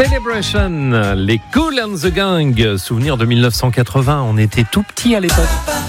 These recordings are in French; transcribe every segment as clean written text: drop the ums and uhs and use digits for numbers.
Celebration, les Kool and the Gang, souvenir de 1980, on était tout petits à l'époque.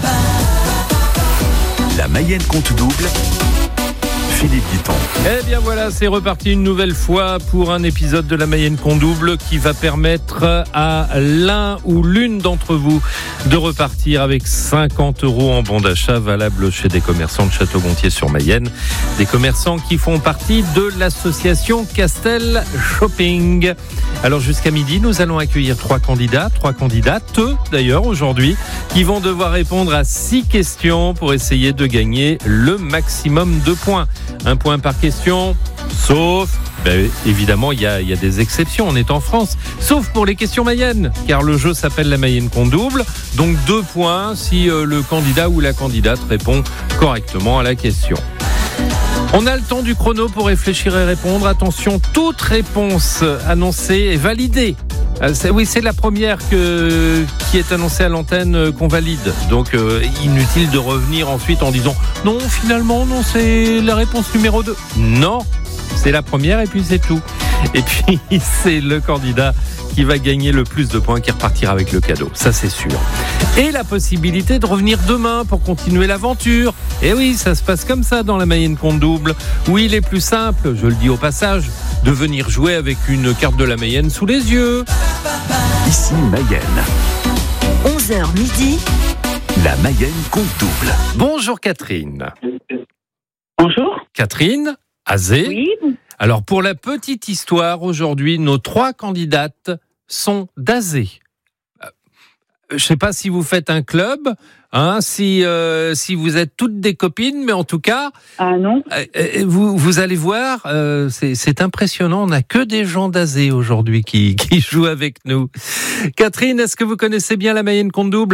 La Mayenne compte double, Philippe Guiton. Eh bien voilà, c'est reparti une nouvelle fois pour un épisode de la Mayenne compte double qui va permettre à l'un ou l'une d'entre vous de repartir avec 50 € en bon d'achat valable chez des commerçants de Château-Gontier-sur-Mayenne. Des commerçants qui font partie de l'association Castel Shopping. Alors jusqu'à midi, nous allons accueillir 3 candidates d'ailleurs aujourd'hui, qui vont devoir répondre à 6 questions pour essayer de gagner le maximum de points. 1 point par question, sauf, évidemment, il y a des exceptions, on est en France, sauf pour les questions Mayenne, car le jeu s'appelle la Mayenne compte double, donc 2 points si le candidat ou la candidate répond correctement à la question. On a le temps du chrono pour réfléchir et répondre. Attention, toute réponse annoncée est validée. C'est la première qui est annoncée à l'antenne qu'on valide. Donc, inutile de revenir ensuite en disant « Non, finalement, non, c'est la réponse numéro 2 ». Non, c'est la première et puis c'est tout. Et puis, c'est le candidat qui va gagner le plus de points qui repartira avec le cadeau. Ça, c'est sûr. Et la possibilité de revenir demain pour continuer l'aventure. Et oui, ça se passe comme ça dans la Mayenne compte double, où il est plus simple, je le dis au passage, de venir jouer avec une carte de la Mayenne sous les yeux. Ici Mayenne. 11h midi. La Mayenne compte double. Bonjour Catherine. Bonjour. Catherine, Azé. Oui. Alors pour la petite histoire, aujourd'hui, nos 3 candidates sont d'Azé. Je ne sais pas si vous faites un club, si vous êtes toutes des copines, mais en tout cas, non. Vous allez voir, c'est impressionnant. On n'a que des gens d'Azé aujourd'hui qui jouent avec nous. Catherine, est-ce que vous connaissez bien la Mayenne compte double ?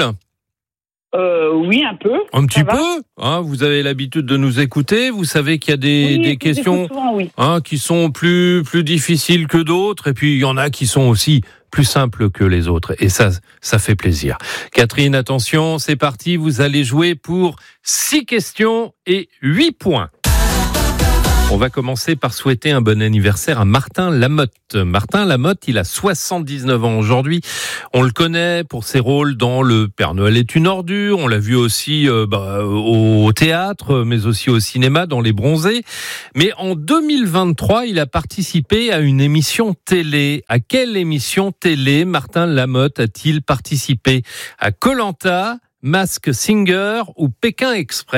Oui, un peu. Un petit peu. Vous avez l'habitude de nous écouter. Vous savez qu'il y a des questions souvent, oui. Qui sont plus difficiles que d'autres. Et puis, il y en a qui sont aussi plus simples que les autres. Et ça fait plaisir. Catherine, attention, c'est parti. Vous allez jouer pour 6 questions et 8 points. On va commencer par souhaiter un bon anniversaire à Martin Lamotte. Martin Lamotte, il a 79 ans aujourd'hui. On le connaît pour ses rôles dans Le Père Noël est une ordure. On l'a vu aussi au théâtre, mais aussi au cinéma dans Les Bronzés. Mais en 2023, il a participé à une émission télé. À quelle émission télé Martin Lamotte a-t-il participé ? À Koh-Lanta, Masked Singer ou Pékin Express ?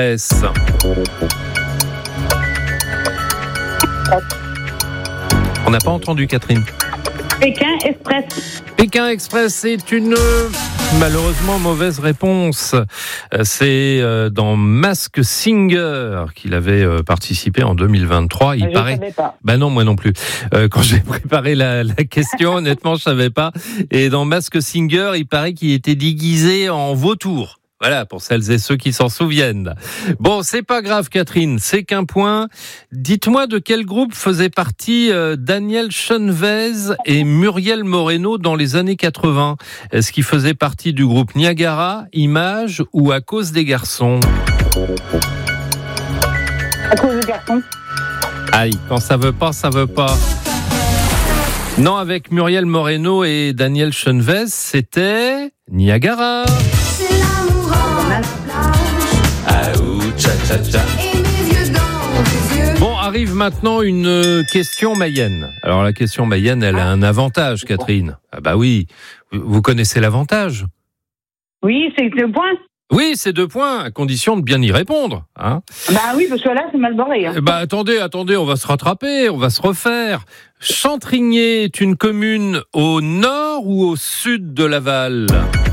On n'a pas entendu, Catherine. Pékin Express. Pékin Express, c'est une malheureusement mauvaise réponse. C'est dans Masked Singer qu'il avait participé en 2023. Il paraît. Savais pas. Non, moi non plus. Quand j'ai préparé la question, honnêtement, je savais pas. Et dans Masked Singer, il paraît qu'il était déguisé en vautour. Voilà, pour celles et ceux qui s'en souviennent. Bon, c'est pas grave, Catherine, c'est qu'un point. Dites-moi de quel groupe faisaient partie Daniel Chenvez et Muriel Moreno dans les années 80. Est-ce qu'ils faisaient partie du groupe Niagara, Images ou À cause des garçons ? À cause des garçons. Aïe, quand ça veut pas, ça veut pas. Non, avec Muriel Moreno et Daniel Chenvez, c'était Niagara. Bon, arrive maintenant une question Mayenne. Alors la question Mayenne, elle a un avantage, Catherine. Ah bah oui, vous connaissez l'avantage ? Oui, c'est 2 points. Oui, c'est 2 points, à condition de bien y répondre. Oui, parce que là, c'est mal barré. Attendez, on va se rattraper, on va se refaire. Chantrigné est une commune au nord ou au sud de Laval ?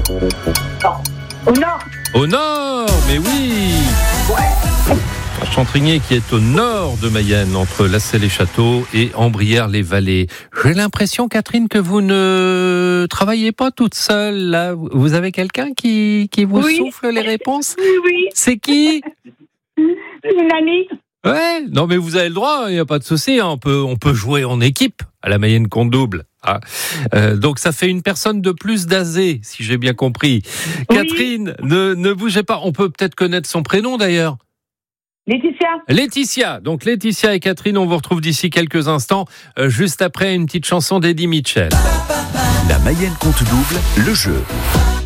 Au nord. Au nord, mais oui. Chantrigné qui est au nord de Mayenne, entre Lassay-les-Châteaux et Ambrières-les-Vallées. J'ai l'impression, Catherine, que vous ne travaillez pas toute seule, là. Vous avez quelqu'un qui vous souffle les réponses ? Oui. C'est qui ? Une amie. Ouais, non mais vous avez le droit, il n'y a pas de souci, on peut jouer en équipe à la Mayenne compte double. Donc ça fait une personne de plus d'Azé, si j'ai bien compris. Oui. Catherine, ne bougez pas, on peut peut-être connaître son prénom d'ailleurs. Laetitia. Donc Laetitia et Catherine, on vous retrouve d'ici quelques instants, juste après une petite chanson d'Eddie Mitchell. La Mayenne compte double, le jeu.